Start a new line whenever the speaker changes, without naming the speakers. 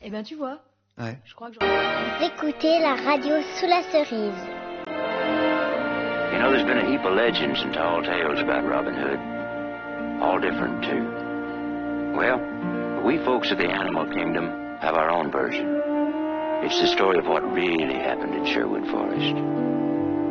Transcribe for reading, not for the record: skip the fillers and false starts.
Eh ben tu vois.
Ouais.
Je crois que j'aurais...
Vous écoutez la radio sous la cerise.
You know, there's been a heap of legends and tall tales about Robin Hood. All different, too. Well, we folks of the animal kingdom have our own version. It's the story of what really happened in Sherwood Forest.